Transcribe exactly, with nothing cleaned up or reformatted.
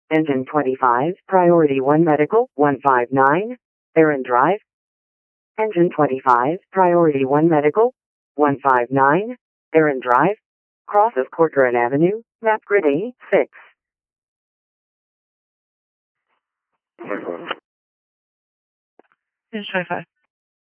Engine twenty-five, Priority one Medical, one five nine, Aaron Drive. Engine twenty-five, Priority one Medical, one five nine, Aaron Drive, cross of Corcoran Avenue, map grid A six. Engine twenty-five.